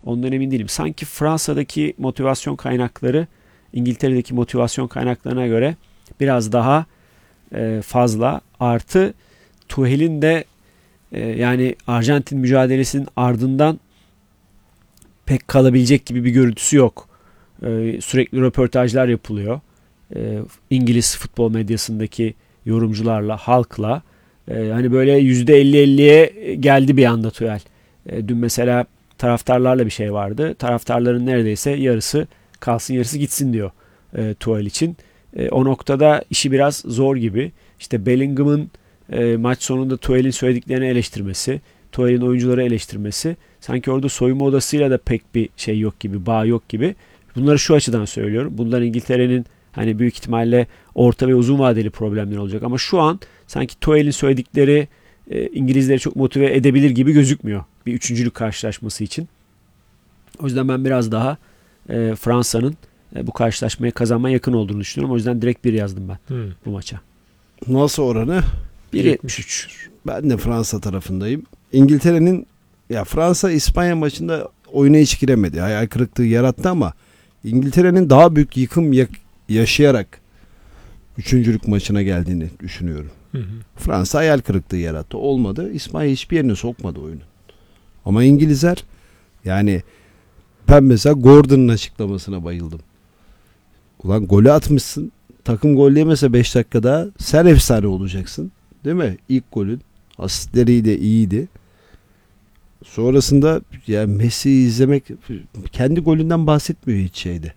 Ondan emin değilim. Sanki Fransa'daki motivasyon kaynakları İngiltere'deki motivasyon kaynaklarına göre biraz daha fazla. Artı Tuchel'in de yani Arjantin mücadelesinin ardından pek kalabilecek gibi bir görüntüsü yok. Sürekli röportajlar yapılıyor. İngiliz futbol medyasındaki yorumcularla, halkla. Hani böyle %50-50'ye geldi bir anda Tuchel. Dün mesela taraftarlarla bir şey vardı. Taraftarların neredeyse yarısı kalsın yarısı gitsin diyor Tuchel için. O noktada işi biraz zor gibi. İşte Bellingham'ın maç sonunda Tuchel'in söylediklerini eleştirmesi, Tuchel'in oyuncuları eleştirmesi, sanki orada soyunma odasıyla da pek bir şey yok gibi, bağ yok gibi. Bunları şu açıdan söylüyorum. Bunlar İngiltere'nin hani büyük ihtimalle orta ve uzun vadeli problemler olacak. Ama şu an sanki Tuchel'in söyledikleri İngilizleri çok motive edebilir gibi gözükmüyor. Bir üçüncülük karşılaşması için. O yüzden ben biraz daha Fransa'nın bu karşılaşmaya kazanmaya yakın olduğunu düşünüyorum. O yüzden direkt 1 yazdım ben bu maça. Nasıl oranı? 1.73. Ben de Fransa tarafındayım. İngiltere'nin Fransa İspanya maçında oyuna hiç giremedi. Hayal kırıklığı yarattı ama İngiltere'nin daha büyük yıkım yaşayarak üçüncülük maçına geldiğini düşünüyorum. Fransa hayal kırıklığı yarattı. Olmadı. İspanya hiçbir yerine sokmadı oyunu. Ama İngilizler yani ben mesela Gordon'un açıklamasına bayıldım. Ulan golü atmışsın. Takım gol yemese 5 dakikada sen efsane olacaksın. Değil mi? İlk golün asistleri de iyiydi. Sonrasında ya Messi'yi izlemek, kendi golünden bahsetmiyor hiç şeyde.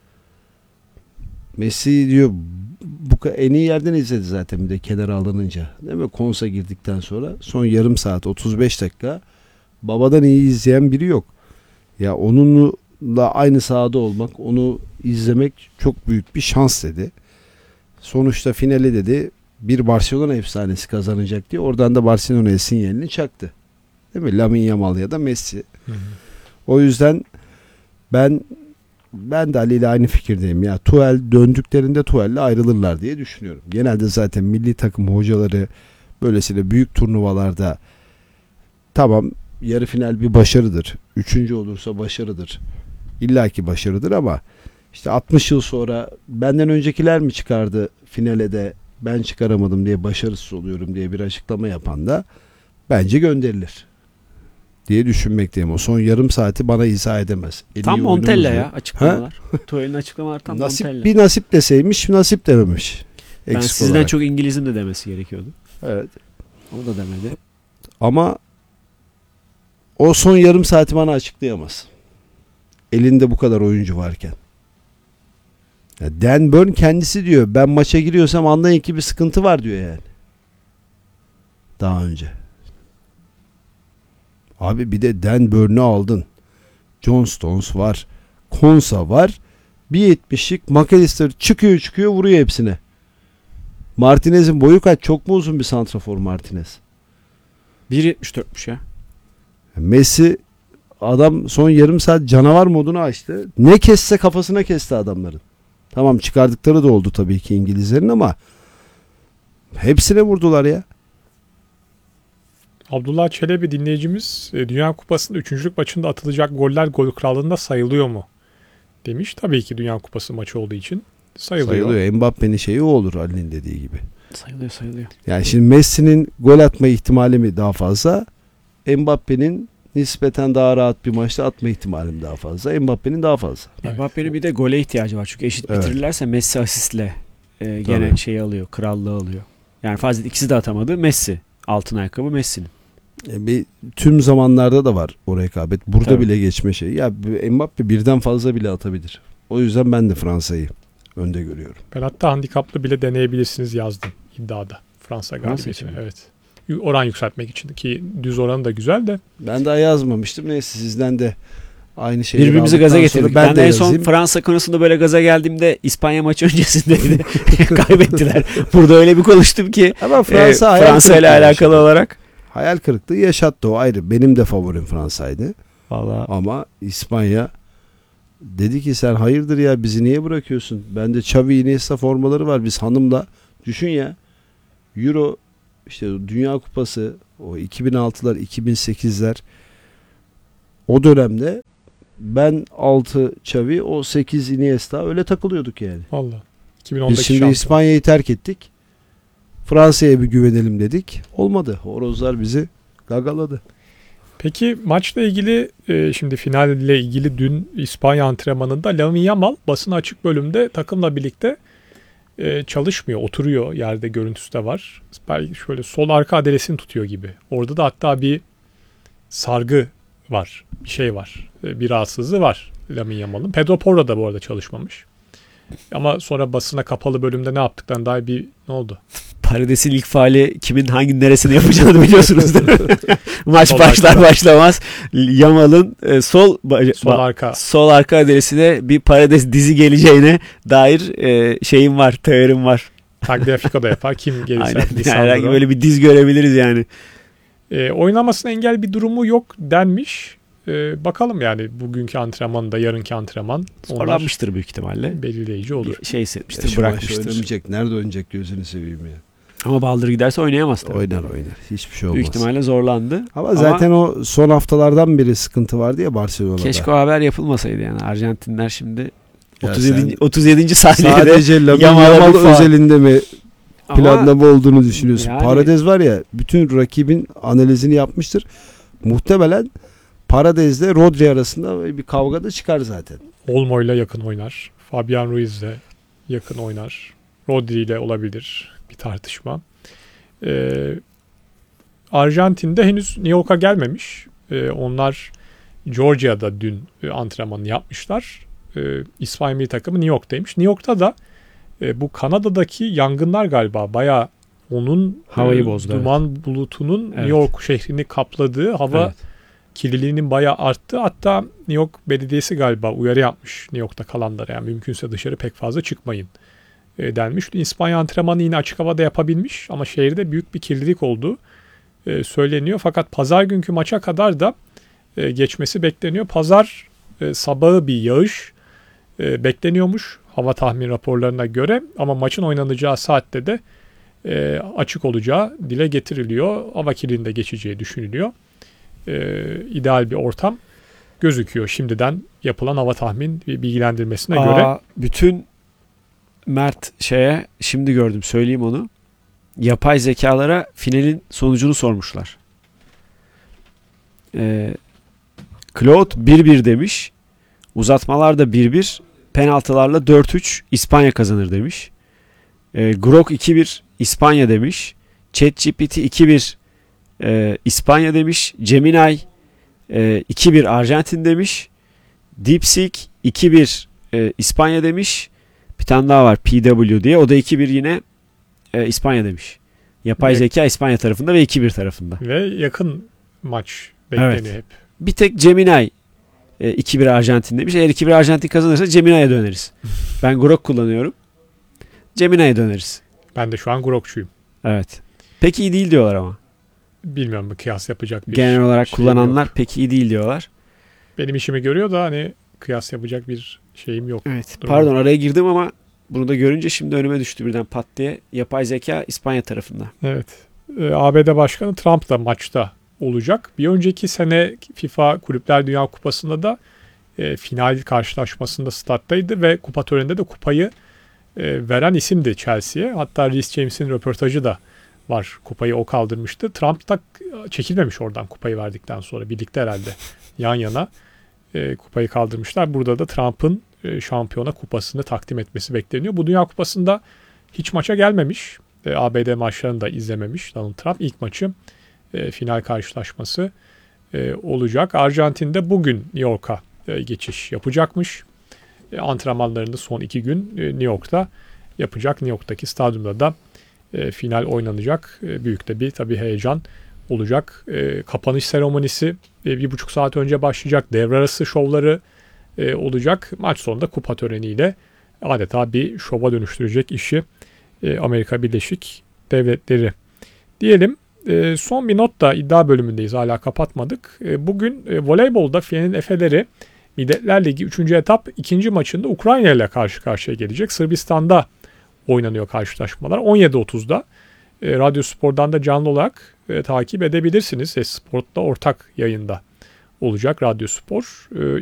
Messi diyor bu en iyi yerden izledi zaten bir de kenara alınınca. Değil mi? Konsa girdikten sonra son yarım saat 35 dakika babadan iyi izleyen biri yok. Ya onunla aynı sahada olmak, onu izlemek çok büyük bir şans dedi. Sonuçta finali dedi bir Barcelona efsanesi kazanacak diye oradan da Barcelona'ya sinyalini çaktı. Değil mi? Lamine Yamal ya da Messi. O yüzden ben de Ali ile aynı fikirdeyim. Ya Tuchel döndüklerinde Tuchel'le ayrılırlar diye düşünüyorum. Genelde zaten milli takım hocaları böylesine büyük turnuvalarda tamam yarı final bir başarıdır. Üçüncü olursa başarıdır. İlla ki başarıdır ama işte 60 yıl sonra benden öncekiler mi çıkardı finale de ben çıkaramadım diye başarısız oluyorum diye bir açıklama yapan da bence gönderilir diye düşünmekteyim. O son yarım saati bana izah edemez. Tam Montella ya açıklamalar. Tuchel'in açıklamaları tam Montella. Bir nasip deseymiş, nasip dememiş. Ben sizden olarak. Çok İngiliz'im de demesi gerekiyordu. Evet. O da demedi. Ama o son yarım saati bana açıklayamaz. Elinde bu kadar oyuncu varken. Dan Burn kendisi diyor ben maça giriyorsam anlayın ki bir sıkıntı var diyor yani. Daha önce. Abi bir de Dan Burn'u aldın. John Stones var. Konsa var. 1.70'lik McAllister çıkıyor vuruyor hepsine. Martinez'in boyu kaç? Çok mu uzun bir santrafor Martinez? 1.74'müş ya. Messi adam son yarım saat canavar modunu açtı. Ne kesse kafasına kesti adamların. Tamam çıkardıkları da oldu tabii ki İngilizlerin ama hepsine vurdular ya. Abdullah Çelebi dinleyicimiz Dünya Kupası'nda 3. maçında atılacak goller gol krallığında sayılıyor mu? Demiş. Tabii ki Dünya Kupası maçı olduğu için sayılıyor. Mbappe'nin şeyi o olur Ali'nin dediği gibi. Sayılıyor. Yani şimdi Messi'nin gol atma ihtimali mi daha fazla? Mbappe'nin nispeten daha rahat bir maçta atma ihtimali mi daha fazla? Mbappe'nin daha fazla. Evet. Mbappe'nin bir de gole ihtiyacı var. Çünkü eşit bitirirlerse Messi asistle gene şeyi alıyor. Krallığı alıyor. Yani fazla ikisi de atamadı. Messi. Altın ayakkabı Messi'nin. Tüm zamanlarda da var o rekabet. Burada bile geçme şeyi. Ya Mbappe birden fazla bile atabilir. O yüzden ben de Fransa'yı önde görüyorum. Ben hatta handikaplı bile deneyebilirsiniz yazdım iddiada. Fransa galibiyetine. Evet. Oran yükseltmek için ki düz oranı da güzel de. Ben daha yazmamıştım. Neyse sizden de aynı şeyi birbirimizi gaza getirdik. Ben de en son Fransa konusunda böyle gaza geldiğimde İspanya maçı öncesinde kaybettiler. Burada öyle bir konuştum ki ama Fransa ile alakalı olarak. Hayal kırıklığı yaşattı o ayrı. Benim de favorim Fransa'ydı. Vallahi. Ama İspanya dedi ki sen hayırdır ya bizi niye bırakıyorsun? Bende Xavi Iniesta formaları var. Biz hanımla düşün ya Euro işte Dünya Kupası o 2006'lar 2008'ler o dönemde Ben 6 Xavi, o 8 Iniesta, öyle takılıyorduk yani. Valla. Biz 2010'daki şimdi şampiyon. İspanya'yı terk ettik. Fransa'ya bir güvenelim dedik. Olmadı. Horozlar bizi gagaladı. Peki maçla ilgili şimdi finalle ilgili dün İspanya antrenmanında Lamine Yamal basın açık bölümde takımla birlikte çalışmıyor. Oturuyor, yerde görüntüsü de var. Belki şöyle sol arka adresini tutuyor gibi. Orada da hatta bir sargı var. Bir şey var. Bir rahatsızlığı var Lamine Yamal'ın. Pedro Porro da bu arada çalışmamış. Ama sonra basına kapalı bölümde ne yaptıktan daha ne oldu? Paredes'in ilk faali kimin hangi neresini yapacağını biliyorsunuz değil mi? Maç Sol başlar arkada. başlamaz Yamal'ın sol arka adresine bir Paredes dizi geleceğine dair şeyim var, teorim var. Tagliafico da yapar. Kim gelirse. Aynen. Lisandro. Herhangi böyle bir diz görebiliriz yani. Oynamasına engel bir durumu yok denmiş. Bakalım yani bugünkü antrenmanda, yarınki antrenman. Onlar Zorlanmıştır büyük ihtimalle. belirleyici olur. Bir şey hissetmiştir, Şu maç bırakmıştır. oynamayacak. Nerede oynayacak gözünü seveyim ya. Ama Baldır giderse oynayamaz tabii. Oynar. Hiçbir şey olmaz. Büyük ihtimalle zorlandı. Ama zaten o son haftalardan beri sıkıntı vardı ya Barcelona'da. Keşke o haber yapılmasaydı yani. Arjantinler şimdi Ya 37. saniyede sadece Lamine Yamal'a Yamal bir faul. özelinde mi Ama planlama olduğunu düşünüyorsun? yani- Paredes var ya, bütün rakibin analizini yapmıştır. Muhtemelen Paredes'le Rodri arasında bir kavga da çıkar zaten. Olmo'yla yakın oynar. Fabian Ruiz'le yakın oynar. Rodri ile olabilir bir tartışma. Arjantin'de henüz New York'a gelmemiş. Onlar Georgia'da dün antrenmanı yapmışlar. İspanya milli takımı New York'taymış. New York'ta da bu Kanada'daki yangınlar galiba bayağı onun Havayı bozdu, duman bulutunun Evet. New York şehrini kapladığı, hava Evet. kirliliğinin bayağı arttı. Hatta New York Belediyesi galiba uyarı yapmış New York'ta kalanlara. Yani mümkünse dışarı pek fazla çıkmayın denmiş. İspanya antrenmanı yine açık havada yapabilmiş ama şehirde büyük bir kirlilik olduğu söyleniyor. Fakat pazar günkü maça kadar da geçmesi bekleniyor. Pazar sabahı bir yağış bekleniyormuş hava tahmin raporlarına göre ama maçın oynanacağı saatte de açık olacağı dile getiriliyor. Hava kirliliğinde geçeceği düşünülüyor. İdeal bir ortam gözüküyor şimdiden yapılan hava tahmin bilgilendirmesine göre. Bütün Mert şimdi gördüm, söyleyeyim onu. Yapay zekalara finalin sonucunu sormuşlar. Claude 1-1 demiş. Uzatmalarda 1-1. Penaltılarla 4-3 İspanya kazanır demiş. Grok 2-1 İspanya demiş. ChatGPT 2-1 İspanya demiş. Gemini 2-1 Arjantin demiş. DeepSeek 2-1 İspanya demiş. Bir tane daha var PW diye. O da 2-1 yine İspanya demiş. Yapay Evet. zeka İspanya tarafında ve 2-1 tarafında. Ve yakın maç bekleniyor Evet. hep. Bir tek Gemini 2-1 Arjantin demiş. Eğer 2-1 Arjantin kazanırsa Gemini'ye döneriz. Ben Grok kullanıyorum. Gemini'ye döneriz. Ben de şu an Grokçuyum. Evet. Pek iyi değil diyorlar ama. Bilmiyorum bu kıyas yapacak bir Genel olarak şeyim kullananlar yok. pek iyi değil diyorlar. Benim işimi görüyor da hani kıyas yapacak bir şeyim yok. Evet. Durum. Pardon, araya girdim ama bunu da görünce şimdi önüme düştü birden pat diye. Yapay zeka İspanya tarafında. Evet. ABD Başkanı Trump da maçta olacak. Bir önceki sene FIFA Kulüpler Dünya Kupası'nda da final karşılaşmasında stat'taydı ve kupa töreninde de kupayı veren isimdi Chelsea'ye. Hatta Reece James'in röportajı da var. Kupayı o kaldırmıştı. Trump da çekilmemiş oradan kupayı verdikten sonra. Birlikte herhalde yan yana kupayı kaldırmışlar. Burada da Trump'ın şampiyona kupasını takdim etmesi bekleniyor. Bu Dünya Kupası'nda hiç maça gelmemiş. ABD maçlarını da izlememiş Donald Trump. İlk maçı final karşılaşması olacak. Arjantin'de bugün New York'a geçiş yapacakmış. Antrenmanlarını son 2 gün New York'ta yapacak. New York'taki stadyumda da final oynanacak. Büyük de bir tabii heyecan olacak. Kapanış seremonisi 1,5 saat önce başlayacak. Devre arası şovları olacak. Maç sonunda kupa töreniyle adeta bir şova dönüştürecek işi Amerika Birleşik Devletleri. Diyelim son bir not da iddia bölümündeyiz. Hala kapatmadık. Bugün voleybolda Fener'in Efe'leri Milletler Ligi 3. etap 2. maçında Ukrayna ile karşı karşıya gelecek. Sırbistan'da oynanıyor karşılaşmalar. 17.30'da Radyo Spor'dan da canlı olarak takip edebilirsiniz. Sport'ta ortak yayında olacak Radyo Spor.